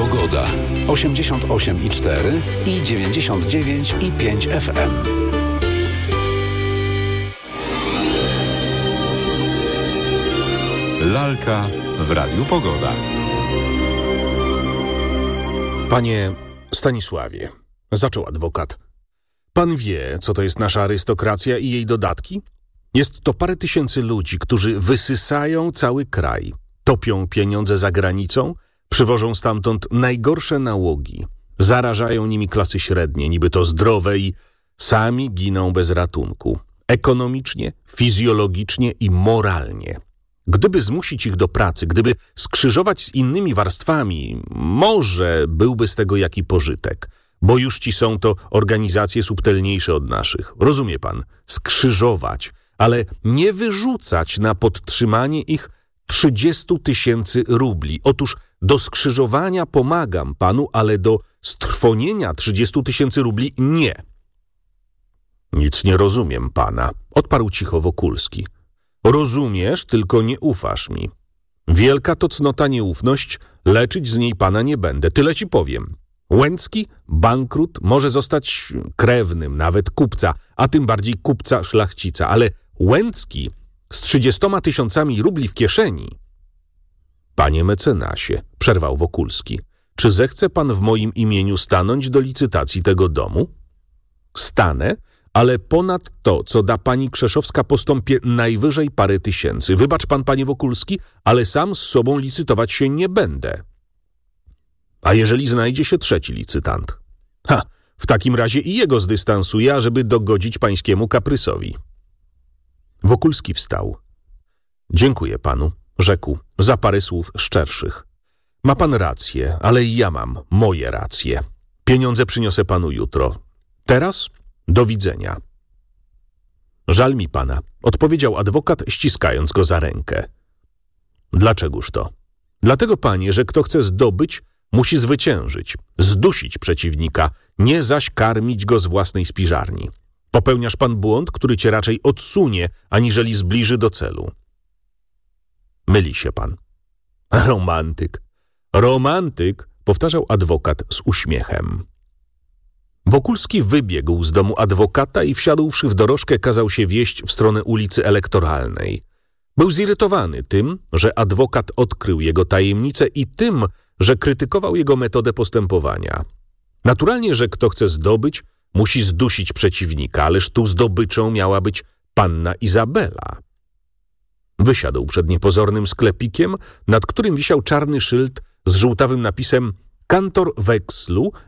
Pogoda. 88,4 i 99,5 FM. Lalka w Radiu Pogoda. Panie Stanisławie, zaczął adwokat. Pan wie, co to jest nasza arystokracja i jej dodatki? Jest to parę tysięcy ludzi, którzy wysysają cały kraj, topią pieniądze za granicą, przywożą stamtąd najgorsze nałogi, zarażają nimi klasy średnie, niby to zdrowe i sami giną bez ratunku. Ekonomicznie, fizjologicznie i moralnie. Gdyby zmusić ich do pracy, gdyby skrzyżować z innymi warstwami, może byłby z tego jaki pożytek, bo już ci są to organizacje subtelniejsze od naszych. Rozumie pan? Skrzyżować, ale nie wyrzucać na podtrzymanie ich 30 000 rubli. Otóż do skrzyżowania pomagam panu, ale do strwonienia 30 000 rubli nie. Nic nie rozumiem pana, odparł cicho Wokulski. Rozumiesz, tylko nie ufasz mi. Wielka to cnota nieufność, leczyć z niej pana nie będę. Tyle ci powiem. Łęcki, bankrut, może zostać krewnym, nawet kupca, a tym bardziej kupca szlachcica, ale Łęcki z 30 000 rubli w kieszeni. Panie mecenasie, przerwał Wokulski, czy zechce pan w moim imieniu stanąć do licytacji tego domu? Stanę, ale ponad to, co da pani Krzeszowska, postąpię najwyżej parę tysięcy. Wybacz pan, panie Wokulski, ale sam z sobą licytować się nie będę. A jeżeli znajdzie się trzeci licytant? W takim razie i jego zdystansuję, ażeby dogodzić pańskiemu kaprysowi. Wokulski wstał. Dziękuję panu, rzekł, za parę słów szczerszych. Ma pan rację, ale i ja mam moje racje. Pieniądze przyniosę panu jutro. Teraz do widzenia. Żal mi pana, odpowiedział adwokat, ściskając go za rękę. Dlaczegoż to? Dlatego, panie, że kto chce zdobyć, musi zwyciężyć, zdusić przeciwnika, nie zaś karmić go z własnej spiżarni. Popełniasz pan błąd, który cię raczej odsunie, aniżeli zbliży do celu. Myli się pan. Romantyk. Romantyk, powtarzał adwokat z uśmiechem. Wokulski wybiegł z domu adwokata i wsiadłszy w dorożkę kazał się wieść w stronę ulicy Elektoralnej. Był zirytowany tym, że adwokat odkrył jego tajemnicę i tym, że krytykował jego metodę postępowania. Naturalnie, że kto chce zdobyć, musi zdusić przeciwnika, ależ tu zdobyczą miała być panna Izabela. Wysiadł przed niepozornym sklepikiem, nad którym wisiał czarny szyld z żółtawym napisem Kantor wekslu